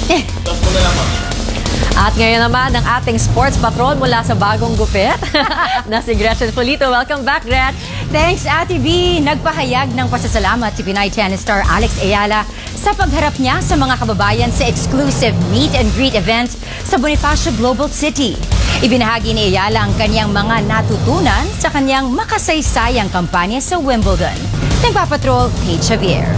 At ngayon naman, ang ating sports patron mula sa bagong gupit na si Gretchen Polito. Welcome back, Gretch. Thanks, Ate B. Nagpahayag ng pasasalamat si Pinay tennis star Alex Ayala sa pagharap niya sa mga kababayan sa exclusive meet and greet event sa Bonifacio Global City. Ibinahagi ni Ayala ang kanyang mga natutunan sa kanyang makasaysayang kampanya sa Wimbledon. Nagpapatrol, Paige Javier.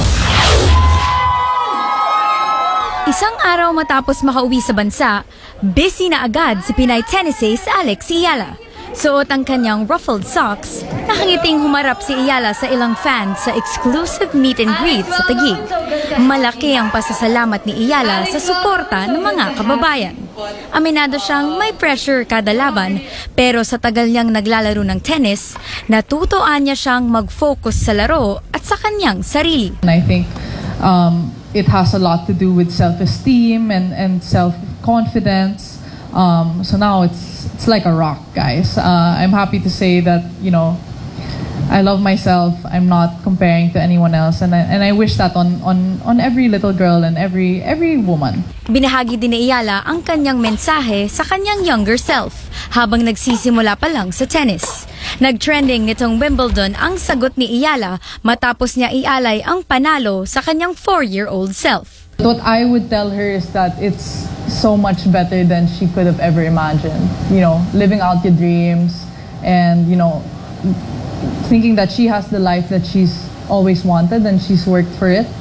Isang araw matapos makauwi sa bansa, busy na agad si Pinay tennis ace Alex Ayala. Suot ang kanyang ruffled socks, nakangiting humarap si Ayala sa ilang fans sa exclusive meet and greet sa Taguig. Malaki ang pasasalamat ni Ayala sa suporta ng mga kababayan. Aminado siyang may pressure kada laban, pero sa tagal niyang naglalaro ng tennis, natutuan niya siyang mag-focus sa laro at sa kanyang sarili. And I think it has a lot to do with self-esteem and self-confidence. So now it's like a rock, guys. I'm happy to say that, I love myself. I'm not comparing to anyone else, and I wish that on every little girl and every woman. Binahagi din ni Ayala ang kanyang mensahe sa kanyang younger self habang nagsisimula pa lang sa tennis. Nag-trending nitong Wimbledon ang sagot ni Ayala matapos niya ialay ang panalo sa kanyang 4-year-old self. What I would tell her is that it's so much better than she could have ever imagined. Living out your dreams and, thinking that she has the life that she's always wanted and she's worked for it.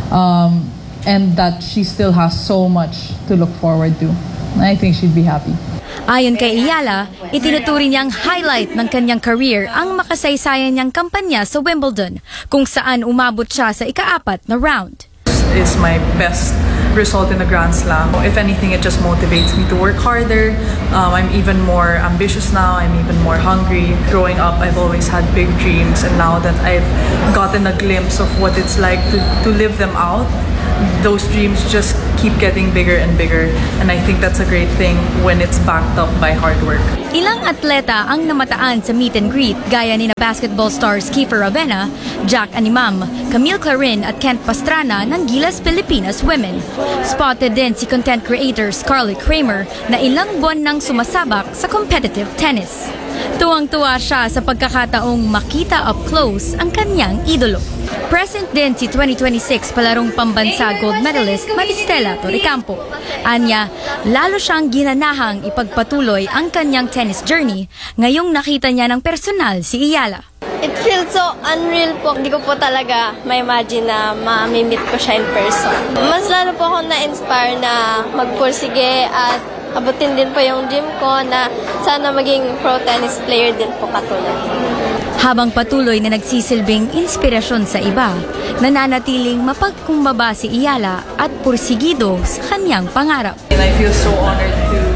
And that she still has so much to look forward to. I think she'd be happy. Ayon kay Ayala, itinuturing niyang highlight ng kanyang career ang makasaysayan niyang kampanya sa Wimbledon, kung saan umabot siya sa ika-4 na round. It's my best result in the Grand Slam. If anything, it just motivates me to work harder. I'm even more ambitious now. I'm even more hungry. Growing up, I've always had big dreams, and now that I've gotten a glimpse of what it's like to live them out, those dreams just keep getting bigger and bigger, and I think that's a great thing when it's backed up by hard work. Ilang atleta ang namataan sa meet and greet gaya ni basketball stars Kiefer Ravena, Jack Animam, Camille Clarin at Kent Pastrana ng Gilas Pilipinas Women. Spotted din si content creator Scarlett Kramer na ilang buwan nang sumasabak sa competitive tennis. Tuwang-tuwa siya sa pagkakataong makita up close ang kanyang idolo. Present din si 2026 palarong pambansa gold medalist Maristela Torrecampo. Anya, lalo siyang ginanahang ipagpatuloy ang kanyang tennis journey ngayong nakita niya ng personal si Ayala. It feels so unreal po. Hindi ko po talaga ma-imagine na ma-meet ko siya in person. Mas lalo po ako na-inspire na magpursige at abutin din po yung dream ko na sana maging pro tennis player din po katulad. Habang patuloy na nagsisilbing inspirasyon sa iba, nananatiling mapagkumbaba si Ayala at pursigido sa kanyang pangarap. And I feel so honored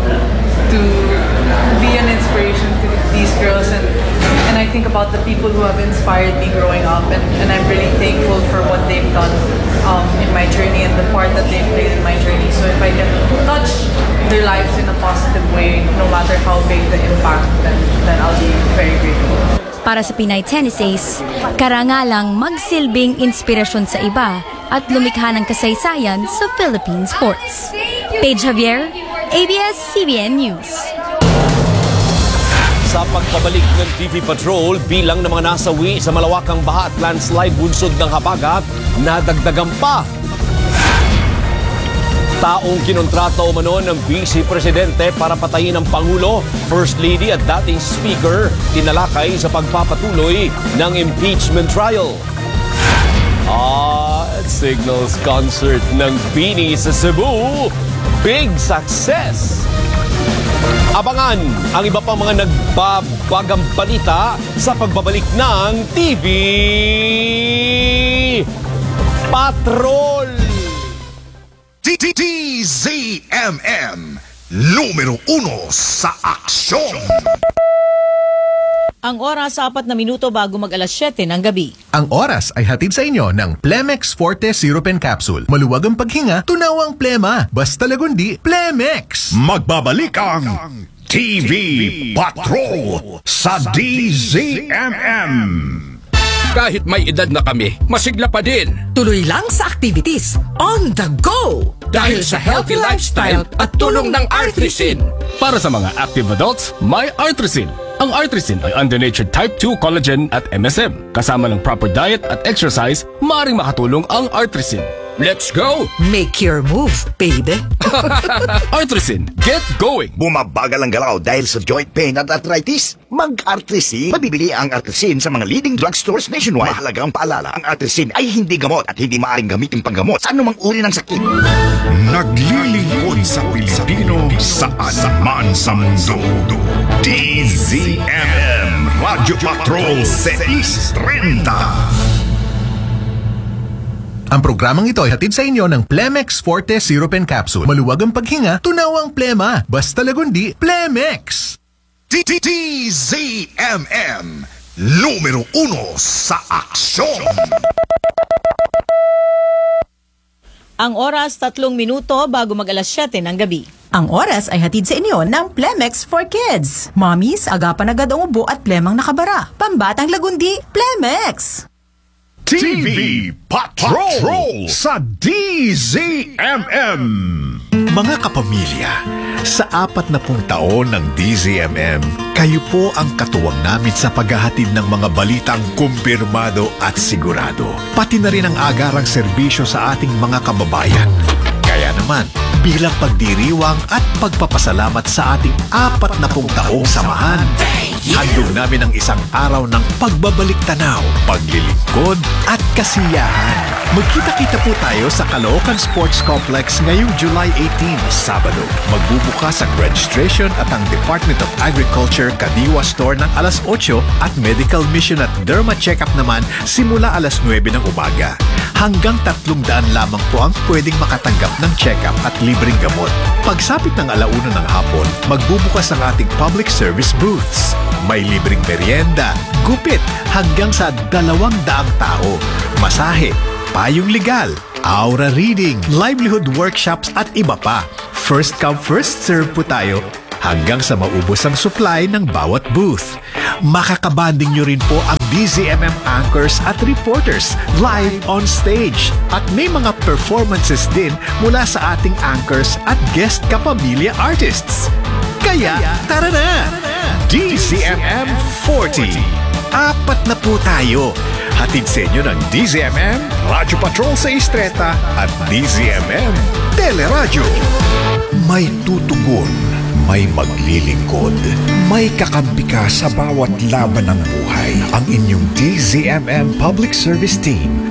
to be an inspiration to these girls, and I think about the people who have inspired me growing up, and I'm really thankful for what they've done in my journey and the part that they've played in my journey. So if I can touch their lives in a positive way, no matter how big the impact, then I'll be very grateful. Para sa Pinay tennis ace, karangalang magsilbing inspirasyon sa iba at lumikha ng kasaysayan sa Philippine sports. Paige Javier, ABS-CBN News. Sa pagbabalik ng TV Patrol, bilang ng mga nasawi sa malawakang baha at landslide bunsod ng habagat, nadagdagan pa. Taong kinontrata umano ng Vice Presidente para patayin ang Pangulo, First Lady at dating Speaker, tinalakay sa pagpapatuloy ng impeachment trial. At Signals concert ng Bini sa Cebu, big success! Abangan ang iba pang mga nagbabagang balita sa pagbabalik ng TV Patrol! TZMM, numero 1 sa aksyon. Ang oras 4 na minuto bago mag alas 7 ng gabi. Ang oras ay hatid sa inyo ng Plemex Forte Syrup and Capsule. Maluwag ang paghinga, tunawang plema. Basta lagundi, Plemex. Magbabalik ang TV Patrol sa DZMM. Kahit may edad na kami, masigla pa din. Tuloy lang sa activities on the go! Dahil sa healthy lifestyle at tulong ng Artrisin. Para sa mga active adults, may Artrisin. Ang Artrisin ay undenatured type 2 collagen at MSM. Kasama ng proper diet at exercise, maaaring makatulong ang Artrisin. Let's go! Make your move, baby! Artrisin, get going! Bumabagal ang galaw dahil sa joint pain at arthritis? Mag-Artrisin. Mabibili ang Artrisin sa mga leading drugstores nationwide. Mahalagang paalala, ang Artrisin ay hindi gamot at hindi maaaring gamitin panggamot sa anumang uri ng sakit. Naglilingkod sa Pilipino saan man sa mundo. DZMM Radio Patrol 630. Ang programang ito ay hatid sa inyo ng Plemex Forte Syrup and Capsule. Maluwag ang paghinga, tunaw ang plema. Basta lagundi, Plemex! DZMM Numero 1 sa aksyon. Ang oras 3 minuto bago mag-alas 7 ng gabi. Ang oras ay hatid sa inyo ng Plemex for Kids. Mommies, agapan agad ang ubo at plemang nakabara. Pambatang lagundi, Plemex! TV Patrol sa DZMM. Mga kapamilya, sa 40 taon ng DZMM, kayo po ang katuwang namin sa paghahatid ng mga balitang kumpirmado at sigurado. Pati na rin ang agarang serbisyo sa ating mga kababayan. Kaya naman, bilang pagdiriwang at pagpapasalamat sa ating 40 taong samahan, handog namin ang isang araw ng pagbabalik tanaw, paglilingkod at kasiyahan. Magkita-kita po tayo sa Caloocan Sports Complex ngayong July 18, Sabado. Magbubukas ang registration at ang Department of Agriculture Kadiwa Store ng alas 8 at Medical Mission at Derma Checkup naman simula alas 9 ng umaga. Hanggang 300 lamang po ang pwedeng makatanggap ng check-up at libreng gamot. Pagsapit ng 1:00 ng hapon, magbubukas ang ating public service booths. May libreng merienda, gupit, hanggang sa 200 tao. Masahe, payong legal, aura reading, livelihood workshops at iba pa. First come, first serve po tayo hanggang sa maubos ang supply ng bawat booth. Makakabanding nyo rin po ang DZMM anchors at reporters live on stage. At may mga performances din mula sa ating anchors at guest kapamilya artists. Kaya, tara na! DZMM 40. 4 na po tayo. Hatid sa inyo ng DZMM, Radyo Patrol sa Istreta at DZMM Teleradyo. May tutugon, may maglilingkod, may kakampi ka sa bawat laban ng buhay. Ang inyong DZMM Public Service Team